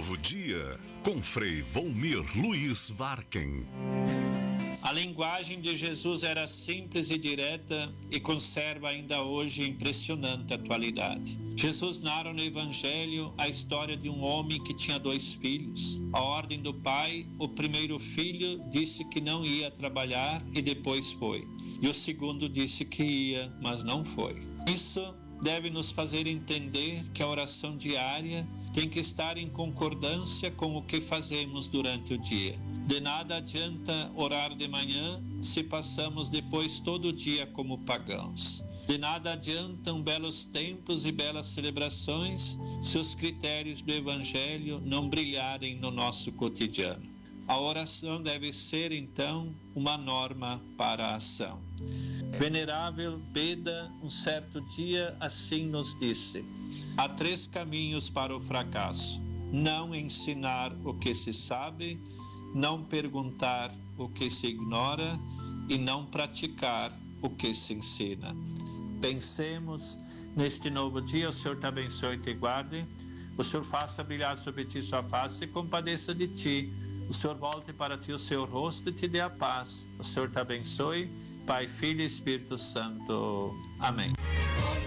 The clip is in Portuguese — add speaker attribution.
Speaker 1: Novo dia, com Frei Volmir Luiz Varken.
Speaker 2: A linguagem de Jesus era simples e direta e conserva ainda hoje impressionante atualidade. Jesus narra no Evangelho a história de um homem que tinha 2 filhos. A ordem do pai, o primeiro filho disse que não ia trabalhar e depois foi. E o segundo disse que ia, mas não foi. Isso deve nos fazer entender que a oração diária tem que estar em concordância com o que fazemos durante o dia. De nada adianta orar de manhã se passamos depois todo o dia como pagãos. De nada adiantam belos templos e belas celebrações se os critérios do Evangelho não brilharem no nosso cotidiano. A oração deve ser, então, uma norma para a ação. Venerável Beda, um certo dia, assim nos disse: há 3 caminhos para o fracasso: não ensinar o que se sabe, não perguntar o que se ignora e não praticar o que se ensina. Pensemos neste novo dia. O Senhor te abençoe e te guarde. O Senhor faça brilhar sobre ti sua face e compadeça de ti. O Senhor volte para ti o seu rosto e te dê a paz. O Senhor te abençoe, Pai, Filho e Espírito Santo. Amém.